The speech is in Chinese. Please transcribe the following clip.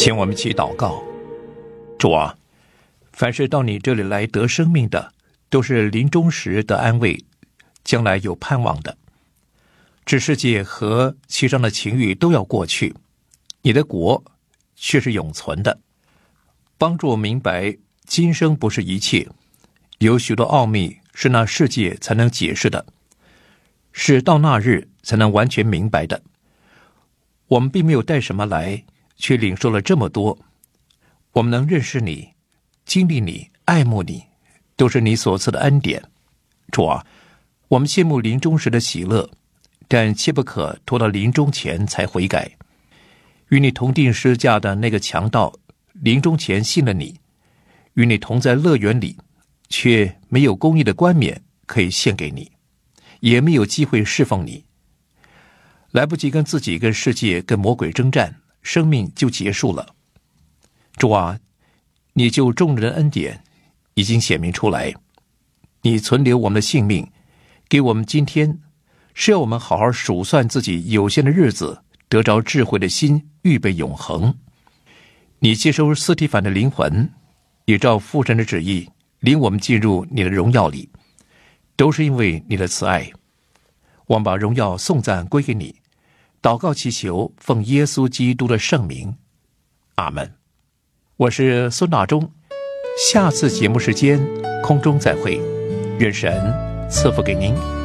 请我们一起祷告。主啊，凡是到你这里来得生命的，都是临终时得安慰，将来有盼望的。这世界和其上的情欲都要过去，你的国却是永存的。帮助我明白今生不是一切，有许多奥秘是那世界才能解释的，是到那日才能完全明白的。我们并没有带什么来，却领受了这么多。我们能认识你，经历你，爱慕你，都是你所赐的恩典。主啊，我们羡慕临终时的喜乐，但切不可拖到临终前才悔改。与你同定十字架的那个强盗，临终前信了你，与你同在乐园里，却没有公义的冠冕可以献给你，也没有机会侍奉你。来不及跟自己、跟世界、跟魔鬼征战，生命就结束了。主啊，你就众人的恩典已经显明出来，你存留我们的性命，给我们今天，是要我们好好数算自己有限的日子，得着智慧的心，预备永恒。你接收司提反的灵魂，也照父神的旨意领我们进入你的荣耀里，都是因为你的慈爱。我们把荣耀颂赞归给你，祷告祈求，奉耶稣基督的圣名，阿们。我是孙大中，下次节目时间空中再会，愿神赐福给您。